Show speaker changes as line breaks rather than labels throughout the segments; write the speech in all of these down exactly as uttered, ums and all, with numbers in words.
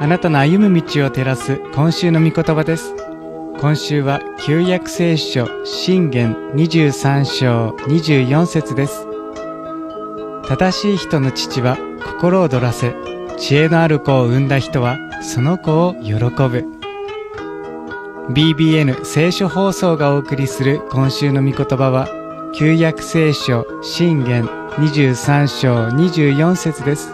あなたの歩む道を照らす今週の御言葉です。今週は旧約聖書箴言にじゅうさん章にじゅうよん節です。正しい人の父は心躍らせ、知恵のある子を産んだ人はその子を喜ぶ。 ビービーエヌ 聖書放送がお送りする今週の御言葉は旧約聖書箴言にじゅうさん章にじゅうよん節です。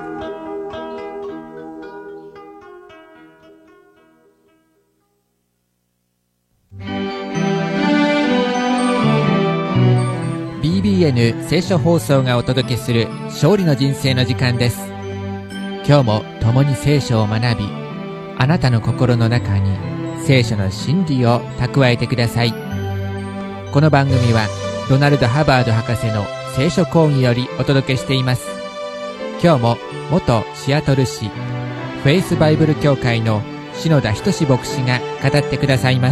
ビービーエヌ 聖書放送がお届けする勝利の人生の時間です。今日も共に聖書を学び、あなたの心の中に聖書の真理を蓄えてください。この番組はロナルド・ハバード博士の聖書講義よりお届けしています。今日も元シアトル市フェイスバイブル協会の篠田仁牧師が語ってくださいます。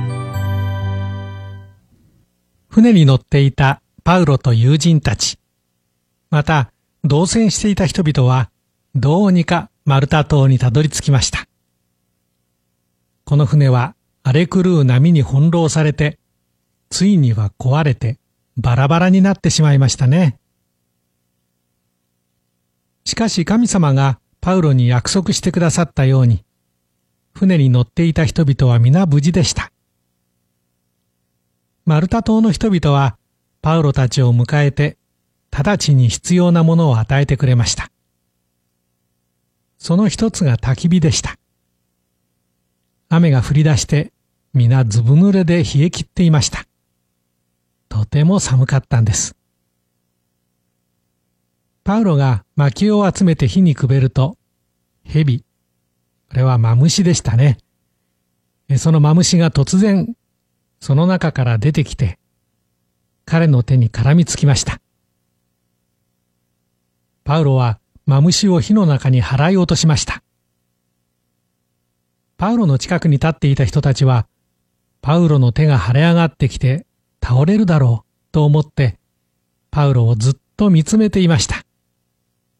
船に乗っていたパウロと友人たち、また同船していた人々はどうにかマルタ島にたどり着きました。この船は荒れ狂う波に翻弄されて、ついには壊れてバラバラになってしまいましたね。しかし神様がパウロに約束してくださったように、船に乗っていた人々は皆無事でした。マルタ島の人々はパウロたちを迎えて、直ちに必要なものを与えてくれました。その一つが焚き火でした。雨が降り出して、皆ずぶ濡れで冷え切っていました。とても寒かったんです。パウロが薪を集めて火にくべると、蛇、これはマムシでしたね。そのマムシが突然、その中から出てきて、彼の手に絡みつきました。パウロはマムシを火の中に払い落としました。パウロの近くに立っていた人たちは、パウロの手が腫れ上がってきて倒れるだろうと思って、パウロをずっと見つめていました。